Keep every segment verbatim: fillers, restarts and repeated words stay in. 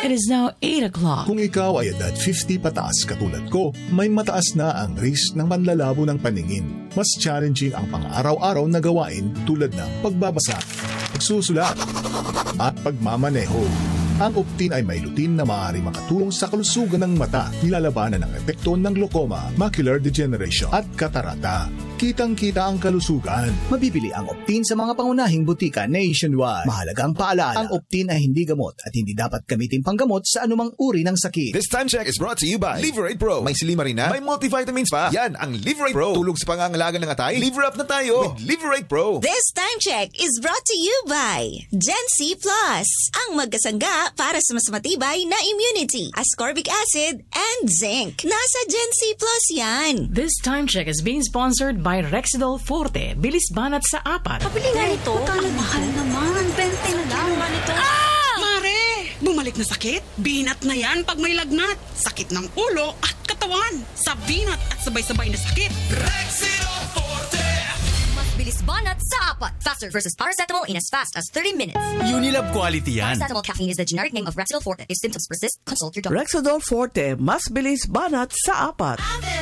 It is now eight o'clock. Kung ikaw ay edad fifty pataas katulad ko, may mataas na ang risk ng manlalabo ng paningin. Mas challenging ang pang-araw-araw na gawain tulad ng pagbabasa, pagsusulat, at pagmamaneho. Ang Optin ay may lutin na maaari makatulong sa kalusugan ng mata, nilalabanan ng epekto ng glaucoma, macular degeneration at katarata. Kitang-kita ang kalusugan. Mabibili ang Optin sa mga pangunahing butika nationwide. Mahalagang paalala, ang Optin ay hindi gamot at hindi dapat gamitin panggamot sa anumang uri ng sakit. This time check is brought to you by Liverate Pro. May silima rin na, may multivitamins pa. Yan ang Liverate Pro. Tulog sa pangangalaga ng atay. Liver up na tayo with Liverate Pro. This time check is brought to you by Gen C Plus. Ang magkasangga para sa mas matibay na immunity, ascorbic acid and zinc. Nasa Gen C Plus yan. This time check is being sponsored by Rexidol Forte. Bilis banat sa apat. Pabili nga nito. Ang mahal naman. Bente na lang. Nito. Ah! Mare, bumalik na sakit? Binat na yan pag may lagnat. Sakit ng ulo at katawan. Sa binat at sabay-sabay na sakit. Rexidol Forte. Mas bilis banat sa apat. Faster versus paracetamol in as fast as thirty minutes. Unilab quality yan. Paracetamol caffeine is the generic name of Rexidol Forte. If symptoms persist, consult your doctor. Rexidol Forte, mas bilis banat sa apat.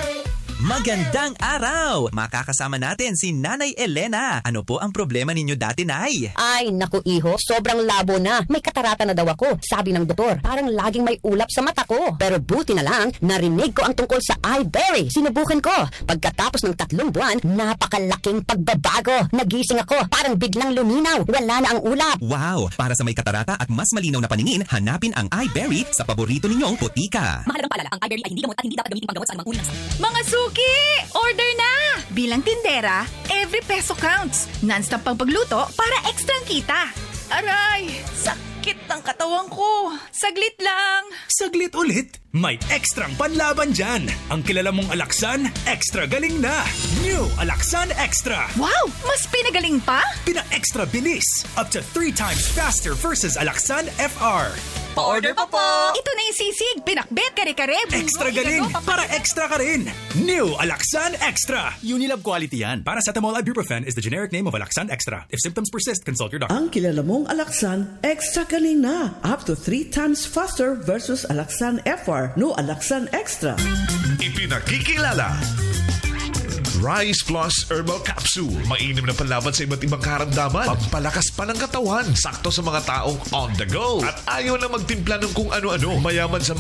Magandang araw! Makakasama natin si Nanay Elena. Ano po ang problema ninyo dati, Nay? Ay, naku iho, sobrang labo na. May katarata na daw ako. Sabi ng doktor, parang laging may ulap sa mata ko. Pero buti na lang, narinig ko ang tungkol sa iBerry. Sinubukan ko. Pagkatapos ng tatlong buwan, napakalaking pagbabago. Nagising ako, parang biglang luminaw. Wala na ang ulap. Wow! Para sa may katarata at mas malinaw na paningin, hanapin ang iBerry sa paborito ninyong putika. Mahalagang paalala, ang iBerry ay hindi gamot at hindi dapat gamitin panggamot sa anumang uri ng sakit. Mga suki! Order na! Bilang tindera, every peso counts. Non-stop pang pagluto para ekstrang kita. Aray! Sakit ng katawan ko. Saglit lang. Saglit ulit? May ekstrang panlaban dyan. Ang kilala mong Alaxan, extra galing na. New Alaxan Extra. Wow! Mas pinagaling pa? Pina-extra bilis. Up to three times faster versus Alaxan F R. Pa-order pa po! Ito na yung sisig, pinakbet, kare-kare. Extra galing, para extra ka rin. New Alaxan Extra. Unilab quality yan. Paracetamol ibuprofen is the generic name of Alaxan Extra. If symptoms persist, consult your doctor. Ang kilala mong Alaxan, extra galing na. Up to three times faster versus Alaxan F R. No Alaxan Extra. Ipinakikilala. Rice Plus Herbal Capsule. Mainam na panlaban sa iba't ibang karamdaman. Pampalakas pa ng katawan. Sakto sa mga taong on the go. At ayaw na magtimpla ng kung ano-ano. Mayaman sa